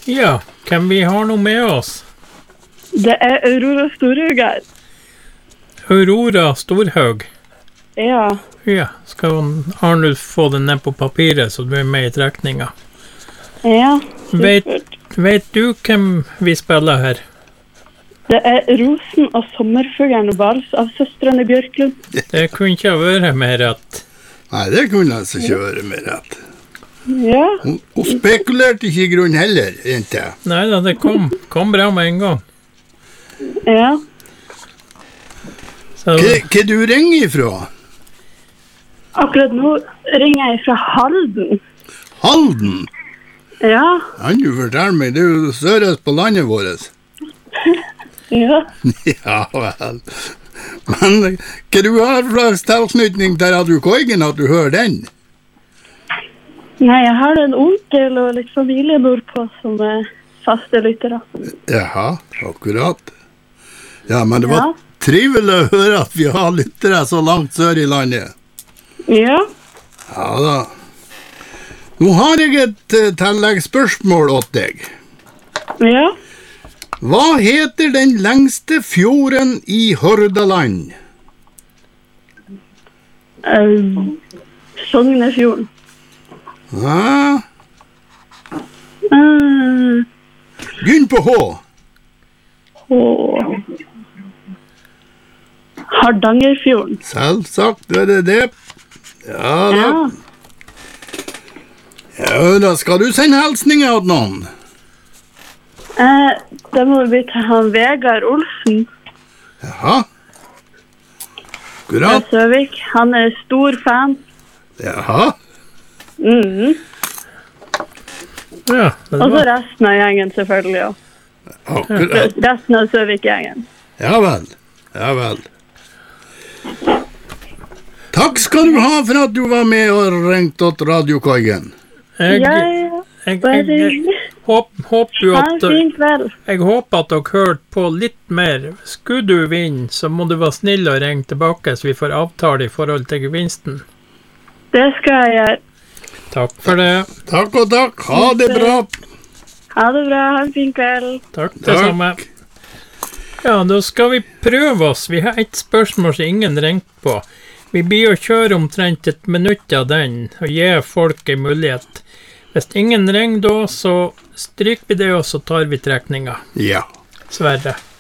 Ja, hvem vi har nå med oss? Det Aurora Storhaug her. Aurora Storhaug. Ja. Ja, skal Arnulf få det ned på papiret, så du med I trekninga. Ja, vet du hvem vi spiller her? Det Rosen og sommerfuglen og vals av søstrene Bjørklund. Det kunne ikke være mer rett. Nei, det kunne altså ikke være mer rett. Ja. Hun spekulerte ikke I grunn heller, ikke? Neida, det kom bra med en gang. Ja. Hva du ringer ifra? Akkurat nå ringer jeg fra Halden. Halden? Ja. Kan du fortelle meg, det jo størrest på landet vårt. Ja. Ja vel. Men hva du har slags tilknytning til Radio Koigen at du hører den? Nei, jeg har en onkel og litt familie nordpå som faste lyttere. Jaha, akkurat. Ja, men det var trivelig å høre at vi har lyttere så langt sør I landet. Ja. Ja da. Nå har jeg et tilleggsspørsmål åt deg. Ja. Hva heter den lengste fjorden I Hordaland? Sognefjorden. Ja. Begynn på H. Hardangerfjorden. Selvsagt, det det. Ja da. Ja da, skal du sende hilsninger til noen? Det må bli til han Vegard Olsen. Jaha. Akkurat. Søvik, han stor fan. Jaha. Ja, og så resten av gjengen selvfølgelig også. Akkurat. Resten av Søvik-gjengen. Ja vel, ja vel. Takk skal du ha for at du var med og ringt åt Radio Koigen. Jeg håper jo at jeg håper at dere hørte på litt mer. Skulle du vinne, så må du være snill og ringe tilbake, så vi får avtale I forhold til gevinsten. Det skal jeg gjøre. Takk for det. Takk og takk. Ha det bra. Ha det bra. Ha en fin kveld. Takk, det samme. Ja, da skal vi prøve oss. Vi har et spørsmål som ingen ringte på. Vi blir å kjøre omtrent et minutt av den, og gi folk en mulighet. Hvis ingen ringer da, så stryker vi det, og så tar vi trekninga. Ja. Sverre.